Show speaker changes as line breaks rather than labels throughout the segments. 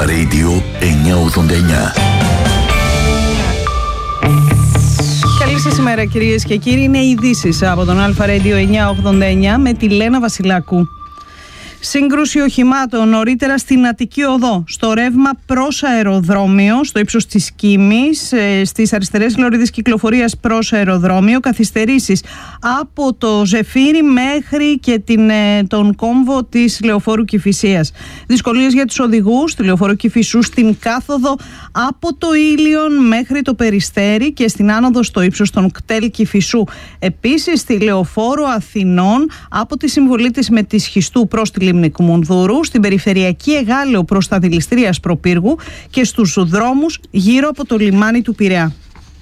Radio 989.
Καλή σας ημέρα κυρίες και κύριοι. Είναι οι ειδήσεις από τον Αλφα Radio 989 με τη Λένα Βασιλάκου. Σύγκρουση οχημάτων νωρίτερα στην Αττική Οδό, στο ρεύμα προς αεροδρόμιο, στο ύψος της Κίμης, στις αριστερές λωρίδες κυκλοφορίας προς αεροδρόμιο, καθυστερήσεις από το Ζεφύρι μέχρι και τον κόμβο της Λεωφόρου Κηφισίας. Δυσκολίες για τους οδηγούς στη Λεωφόρο Κηφισού στην κάθοδο από το Ήλιον μέχρι το Περιστέρι και στην άνοδο στο ύψος των κτέλ Κηφισού. Επίσης στη Λεωφόρο Αθηνών από τη συμβολή της με τη Σχιστού προς τη Λίμνη Κουμουνδούρου, στην περιφερειακή Εγάλεο προς τα δηληστήρια Σπροπύργου και στους δρόμους γύρω από το λιμάνι του Πειραιά.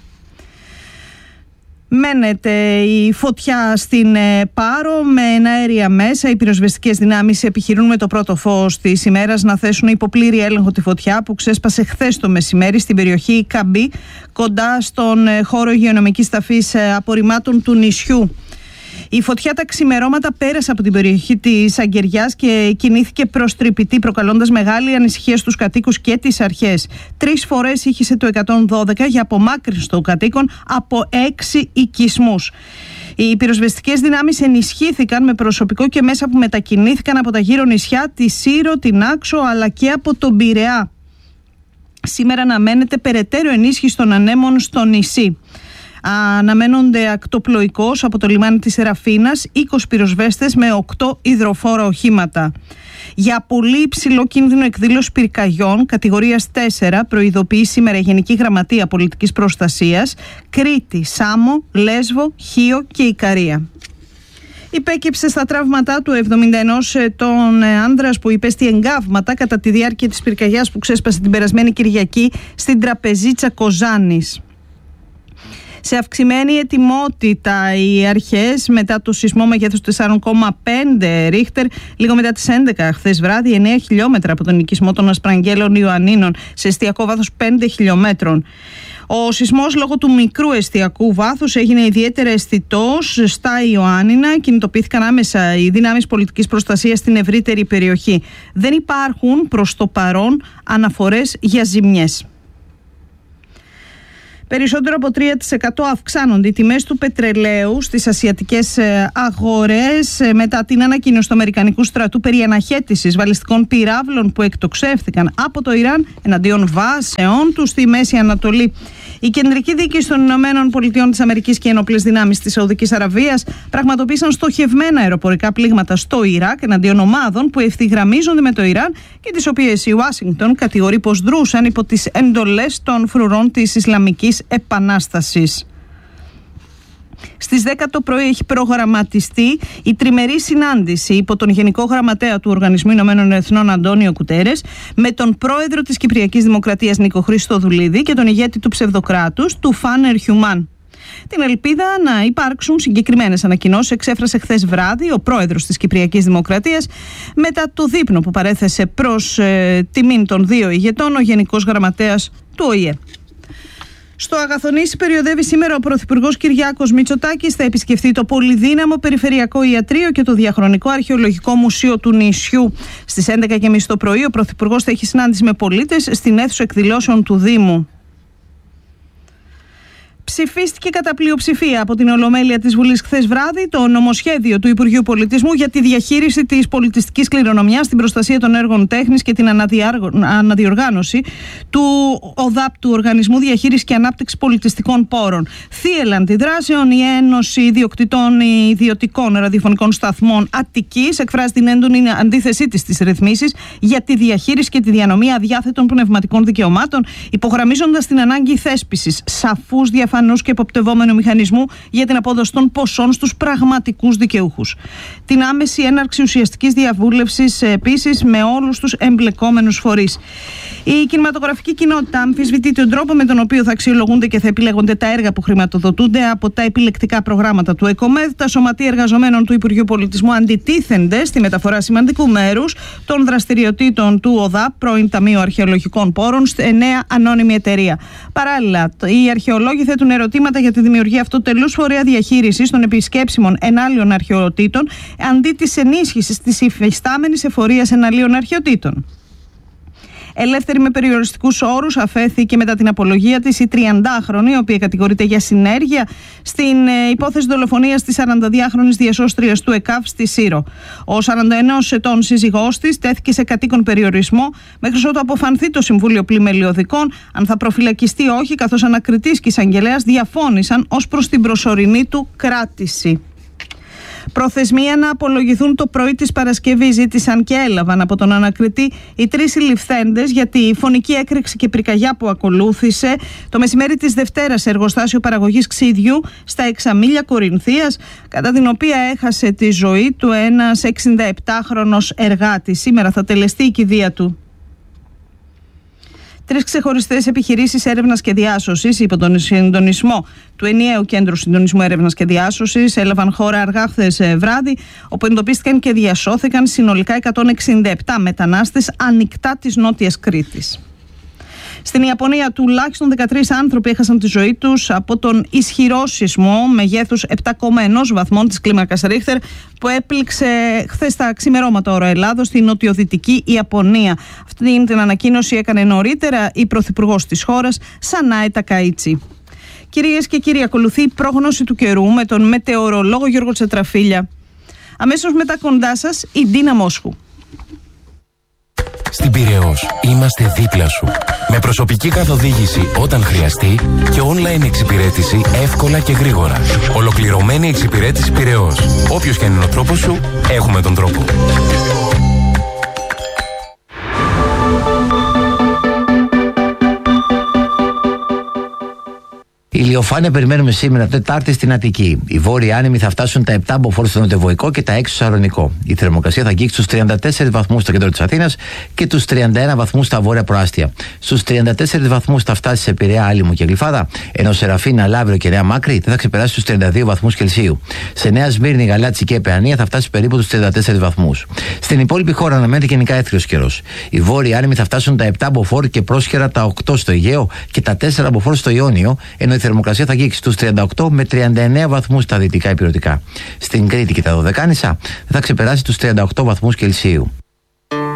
Μένεται η φωτιά στην Πάρο με εναέρια μέσα. Οι πυροσβεστικές δυνάμεις επιχειρούν με το πρώτο φως της ημέρας να θέσουν υπό πλήρη έλεγχο τη φωτιά που ξέσπασε χθες το μεσημέρι στην περιοχή Καμπή, κοντά στον χώρο υγειονομικής ταφής απορριμμάτων του νησιού. Η φωτιά τα ξημερώματα πέρασε από την περιοχή της Αγκαιριάς και κινήθηκε προς Τρυπητή, προκαλώντας μεγάλη ανησυχία στους κατοίκους και τις αρχές. 3 φορές ήχησε το 112 για απομάκρυνση των κατοίκων από 6 οικισμούς. Οι πυροσβεστικές δυνάμεις ενισχύθηκαν με προσωπικό και μέσα που μετακινήθηκαν από τα γύρω νησιά, τη Σύρο, την Άξο αλλά και από τον Πειραιά. Σήμερα αναμένεται περαιτέρω ενίσχυση των ανέμων στο νησί. Αναμένονται ακτοπλοϊκώς από το λιμάνι της Σεραφίνας 20 πυροσβέστες με 8 υδροφόρα οχήματα. Για πολύ υψηλό κίνδυνο εκδήλωση πυρκαγιών κατηγορίας 4 προειδοποιεί σήμερα η Γενική Γραμματεία Πολιτικής Προστασίας Κρήτη, Σάμο, Λέσβο, Χίο και Ικαρία. Υπέκυψε στα τραύματά του 71 ετών άνδρας που υπέστη εγκάβματα κατά τη διάρκεια της πυρκαγιάς που ξέσπασε την περασμένη Κυριακή στην Τραπεζίτσα Κοζάνης. Σε αυξημένη ετοιμότητα οι αρχές μετά το σεισμό μεγέθους 4,5 ρίχτερ λίγο μετά τις 11 χθες βράδυ, 9 χιλιόμετρα από τον οικισμό των Ασπραγγέλων Ιωαννίνων σε εστιακό βάθος 5 χιλιόμετρων. Ο σεισμός λόγω του μικρού εστιακού βάθους έγινε ιδιαίτερα αισθητός στα Ιωάννινα. Κινητοποιήθηκαν άμεσα οι δυνάμεις πολιτικής προστασίας στην ευρύτερη περιοχή. Δεν υπάρχουν προς το παρόν αναφορές για ζημιές. Περισσότερο από 3% αυξάνονται οι τιμές του πετρελαίου στις ασιατικές αγορές μετά την ανακοίνωση του Αμερικανικού στρατού περί αναχέτησης βαλιστικών πυράβλων που εκτοξεύθηκαν από το Ιράν εναντίον βάσεων του στη Μέση Ανατολή. Η Κεντρική Διοίκηση των Ηνωμένων Πολιτειών της Αμερικής και οι ενόπλες δυνάμεις της Σαουδικής Αραβίας πραγματοποίησαν στοχευμένα αεροπορικά πλήγματα στο Ιράκ εναντίον ομάδων που ευθυγραμμίζονται με το Ιράν και τις οποίες η Ουάσιγκτον κατηγορεί πως δρούσαν υπό τις εντολές των φρουρών της Ισλαμικής Επανάστασης. Στις 10 το πρωί έχει προγραμματιστεί η τριμερή συνάντηση υπό τον Γενικό Γραμματέα του Οργανισμού Ηνωμένων Εθνών Αντώνιο Κουτέρες με τον πρόεδρο της Κυπριακής Δημοκρατίας Νίκο Χριστοδουλίδη και τον ηγέτη του ψευδοκράτους του Φάνερ Χιουμάν. Την ελπίδα να υπάρξουν συγκεκριμένες ανακοινώσεις εξέφρασε χθες βράδυ ο πρόεδρος της Κυπριακής Δημοκρατίας μετά το δείπνο που παρέθεσε προς τιμήν των δύο ηγετών ο Γενικός Γραμματέας του ΟΗΕ. Στο Αγαθονήσι περιοδεύει σήμερα ο Πρωθυπουργός Κυριάκος Μητσοτάκης. Θα επισκεφθεί το πολυδύναμο Περιφερειακό Ιατρείο και το Διαχρονικό Αρχαιολογικό Μουσείο του νησιού. Στις 11.30 το πρωί ο Πρωθυπουργός θα έχει συνάντηση με πολίτες στην αίθουσα εκδηλώσεων του Δήμου. Ψηφίστηκε κατά πλειοψηφία από την Ολομέλεια της Βουλής χθες βράδυ το νομοσχέδιο του Υπουργείου Πολιτισμού για τη διαχείριση της πολιτιστικής κληρονομιάς, την προστασία των έργων τέχνης και την αναδιοργάνωση του ΟΔΑΠ, του Οργανισμού Διαχείρισης και Ανάπτυξης Πολιτιστικών Πόρων. Θύελλα αντιδράσεων, η Ένωση Ιδιοκτητών Ιδιωτικών Ραδιοφωνικών Σταθμών Αττικής εκφράζει την έντονη αντίθεσή της στις ρυθμίσεις για τη διαχείριση και τη διανομή αδιάθετων πνευματικών δικαιωμάτων, υπογραμμίζοντας την ανάγκη θέσπισης σαφούς, διαφανούς και εποπτευόμενου μηχανισμού για την απόδοση των ποσών στους πραγματικούς δικαιούχους. Την άμεση έναρξη ουσιαστικής διαβούλευσης επίσης με όλους τους εμπλεκόμενους φορείς. Η κινηματογραφική κοινότητα αμφισβητεί τον τρόπο με τον οποίο θα αξιολογούνται και θα επιλέγονται τα έργα που χρηματοδοτούνται από τα επιλεκτικά προγράμματα του ΕΚΟΜΕΔ. Τα σωματεία εργαζομένων του Υπουργείου Πολιτισμού αντιτίθενται στη μεταφορά σημαντικού μέρους των δραστηριοτήτων του ΟΔΑΠ, πρώην Ταμείου Αρχαιολογικών Πόρων, σε νέα ανώνυμη εταιρεία. Παράλληλα, οι αρχαιολόγοι θέτουν ερωτήματα για τη δημιουργία αυτοτελούς φορέα διαχείρισης των επισκέψιμων ενάλειων αρχαιοτήτων αντί της ενίσχυσης της υφιστάμενης εφορίας εναλείων αρχαιοτήτων. Ελεύθερη με περιοριστικούς όρους αφέθηκε μετά την απολογία της η 30χρονη, η οποία κατηγορείται για συνέργεια στην υπόθεση δολοφονίας της 42χρονης διασώστριας του ΕΚΑΒ στη Σύρο. Ο 41 ετών σύζυγός της τέθηκε σε κατοίκον περιορισμό μέχρι ότου αποφανθεί το Συμβούλιο Πλημελιωδικών αν θα προφυλακιστεί ή όχι, καθώς ανακριτής και εισαγγελέας διαφώνησαν ως προς την προσωρινή του κράτηση. Προθεσμία να απολογηθούν το πρωί της Παρασκευής ζήτησαν και έλαβαν από τον ανακριτή οι 3 συλληφθέντες για τη φωνική έκρηξη και πυρκαγιά που ακολούθησε το μεσημέρι της Δευτέρας σε εργοστάσιο παραγωγής ξύδιου στα Εξαμήλια Κορινθίας, κατά την οποία έχασε τη ζωή του ένας 67χρονος εργάτης. Σήμερα θα τελεστεί η κηδεία του. 3 ξεχωριστές επιχειρήσεις έρευνας και διάσωσης υπό τον συντονισμό του Ενιαίου Κέντρου Συντονισμού Έρευνας και Διάσωσης έλαβαν χώρα αργά χθες βράδυ, όπου εντοπίστηκαν και διασώθηκαν συνολικά 167 μετανάστες ανοιχτά της Νότιας Κρήτης. Στην Ιαπωνία τουλάχιστον 13 άνθρωποι έχασαν τη ζωή τους από τον ισχυρό σεισμό μεγέθους 7,1 βαθμών της κλίμακας Ρίχτερ που έπληξε χθες τα ξημερώματα ώρα Ελλάδος στη νοτιοδυτική Ιαπωνία. Αυτή την ανακοίνωση έκανε νωρίτερα η πρωθυπουργός της χώρας, Σανάε Τακαΐτσι. Κυρίες και κύριοι, ακολουθεί η πρόγνωση του καιρού με τον μετεωρολόγο Γιώργο Τσετραφίλια. Αμέσως μετά κοντά σας η Ντίνα Μόσχου.
Στην Πειραιώς είμαστε δίπλα σου. Με προσωπική καθοδήγηση όταν χρειαστεί και online εξυπηρέτηση εύκολα και γρήγορα. Ολοκληρωμένη εξυπηρέτηση Πειραιώς. Όποιος και είναι ο τρόπος σου, έχουμε τον τρόπο.
Ηλιοφάνεια περιμένουμε σήμερα Τετάρτη στην Αττική. Οι βόρειοι άνεμοι θα φτάσουν τα 7 μποφόρ στο νοτιοβοϊκό και τα 6 στο Σαρονικό. Η θερμοκρασία θα αγγίξει στους 34 βαθμούς στο κέντρο της Αθήνας και τους 31 βαθμούς στα βόρεια προάστια. Στους 34 βαθμούς θα φτάσει σε Πειραιά, Άλυμο και Γλυφάδα, ενώ Σεραφίνα, Λαύριο και Νέα Μάκρη δεν θα ξεπεράσει τους 32 βαθμούς Κελσίου. Σε Νέα Σμύρνη, Γαλάτσι και Παιανία θα φτάσει περίπου τους 34 βαθμούς. Στην υπόλοιπη χώρα αναμένεται γενικά έθριος καιρός. Οι βόρειοι άνεμοι θα φτάσουν τα 7 μποφόρ και πρόσχερα τα 8 στο Αιγαίο και τα 4 μποφόρ στο Ιόνιο, ενώ η θερμοκρασία θα αγγίξει στους 38 με 39 βαθμούς στα δυτικά ηπειρωτικά. Στην Κρήτη και τα Δωδεκάνησα θα ξεπεράσει τους 38 βαθμούς Κελσίου.